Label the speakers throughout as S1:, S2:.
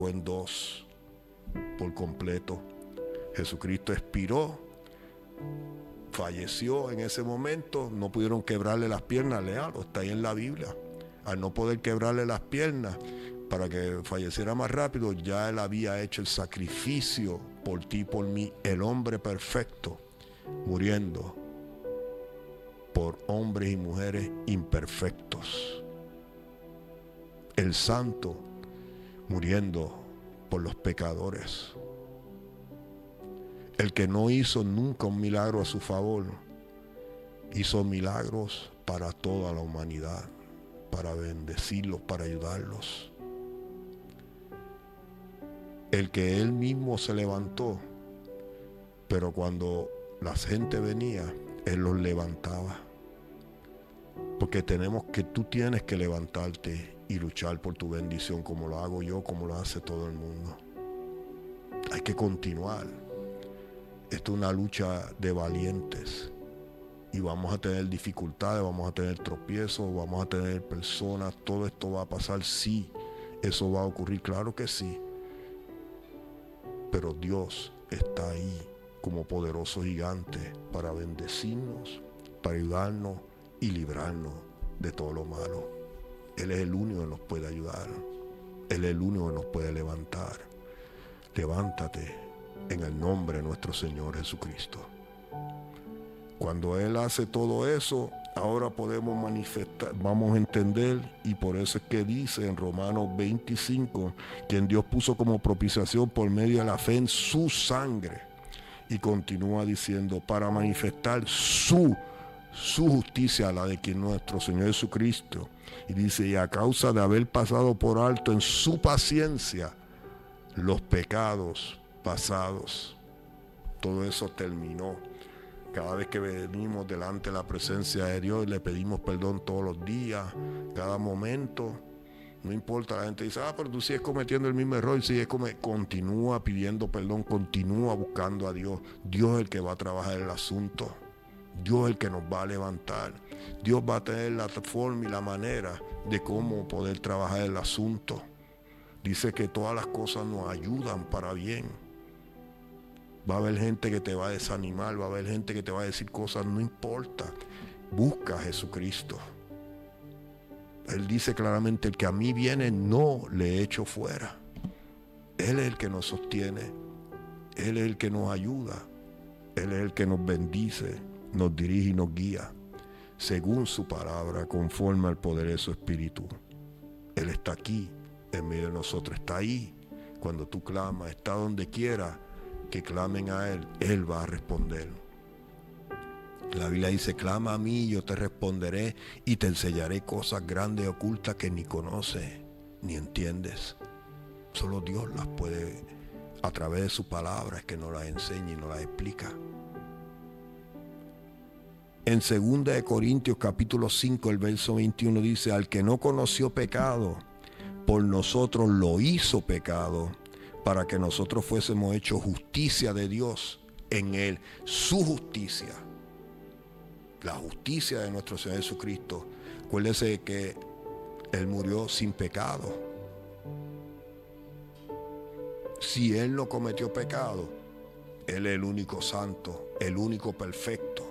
S1: en dos por completo. Jesucristo expiró, falleció en ese momento, no pudieron quebrarle las piernas, léalo, está ahí en la Biblia. Al no poder quebrarle las piernas para que falleciera más rápido, ya él había hecho el sacrificio por ti y por mí, el hombre perfecto, muriendo por hombres y mujeres imperfectos. El santo muriendo por los pecadores. El que no hizo nunca un milagro a su favor, hizo milagros para toda la humanidad, para bendecirlos, para ayudarlos. El que él mismo se levantó, pero cuando la gente venía, él los levantaba. Porque tú tienes que levantarte y luchar por tu bendición, como lo hago yo, como lo hace todo el mundo. Hay que continuar. Esto es una lucha de valientes. Y vamos a tener dificultades, vamos a tener tropiezos, vamos a tener personas. Todo esto va a pasar, sí. Eso va a ocurrir, claro que sí. Pero Dios está ahí como poderoso gigante para bendecirnos, para ayudarnos y librarnos de todo lo malo. Él es el único que nos puede ayudar. Él es el único que nos puede levantar. Levántate en el nombre de nuestro Señor Jesucristo. Cuando Él hace todo eso, ahora podemos manifestar, vamos a entender, y por eso es que dice en Romanos 25, quien Dios puso como propiciación por medio de la fe en su sangre. Y continúa diciendo, para manifestar su justicia, la de quien nuestro Señor Jesucristo. Y dice, y a causa de haber pasado por alto en su paciencia los pecados pasados. Todo eso terminó. Cada vez que venimos delante de la presencia de Dios, le pedimos perdón todos los días, cada momento. No importa, la gente dice, pero tú sigues cometiendo el mismo error, continúa pidiendo perdón, continúa buscando a Dios. Dios es el que va a trabajar el asunto. Dios es el que nos va a levantar. Dios va a tener la forma y la manera de cómo poder trabajar el asunto. Dice que todas las cosas nos ayudan para bien. Va a haber gente que te va a desanimar, va a haber gente que te va a decir cosas, no importa. Busca a Jesucristo. Él dice claramente, el que a mí viene no le echo fuera. Él es el que nos sostiene. Él es el que nos ayuda. Él es el que nos bendice, nos dirige y nos guía según su palabra, conforme al poder de su espíritu. Él está aquí, en medio de nosotros, está ahí. Cuando tú clamas, está donde quiera que clamen a Él, Él va a responder. La Biblia dice, clama a mí, yo te responderé y te enseñaré cosas grandes y ocultas que ni conoces ni entiendes. Solo Dios las puede, a través de su palabra, es que nos las enseña y nos las explica. En 2 de Corintios capítulo 5, el verso 21 dice, al que no conoció pecado, por nosotros lo hizo pecado, para que nosotros fuésemos hechos justicia de Dios en Él, su justicia. La justicia de nuestro Señor Jesucristo. Acuérdese que Él murió sin pecado. Si Él no cometió pecado, Él es el único santo, el único perfecto.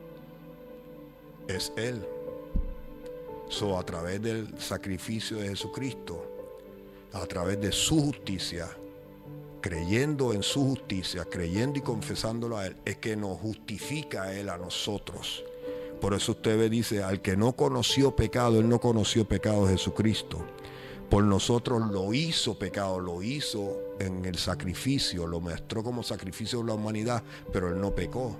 S1: Es Él. A través del sacrificio de Jesucristo, a través de su justicia, creyendo en su justicia, creyendo y confesándolo a Él, es que nos justifica a Él a nosotros. Por eso usted dice, al que no conoció pecado, Él no conoció pecado, Jesucristo. Por nosotros lo hizo pecado, lo hizo en el sacrificio, lo mostró como sacrificio de la humanidad, pero Él no pecó.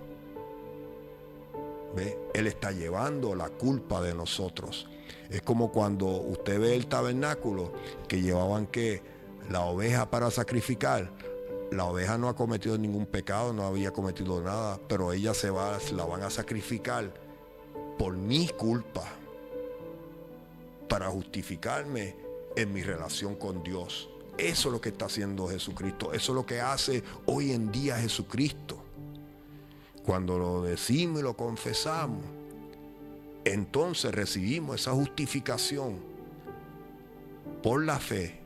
S1: ¿Ve? Él está llevando la culpa de nosotros. Es como cuando usted ve el tabernáculo, que llevaban la oveja para sacrificar. La oveja no ha cometido ningún pecado, no había cometido nada, pero ella la van a sacrificar por mi culpa, para justificarme en mi relación con Dios. Eso es lo que está haciendo Jesucristo. Eso es lo que hace hoy en día Jesucristo. Cuando lo decimos y lo confesamos, entonces recibimos esa justificación por la fe